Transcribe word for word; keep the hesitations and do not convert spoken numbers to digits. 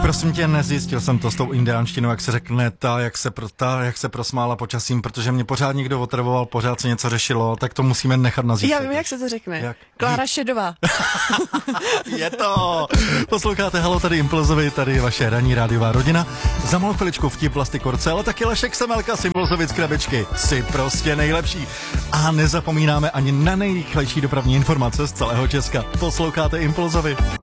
Prosím tě, nezjistil jsem to s tou indiánštinou, jak se řekne ta, jak se, pro, ta, jak se prosmála počasím, protože mě pořád někdo otrvoval, pořád se něco řešilo, tak to musíme nechat na zítřek. Já vím, jak se to řekne. Jak? Klára Šedová. Je to! Posloucháte Halo, tady Impulzovi, tady vaše ranní rádiová rodina. Za malou chviličku vtip Vlasty Korce, ale taky Lešek Semelka z Impulzovic krabičky. Jsi prostě nejlepší. A nezapomínáme ani na nejrychlejší dopravní informace z celého Česka. Posloucháte Impulzovi.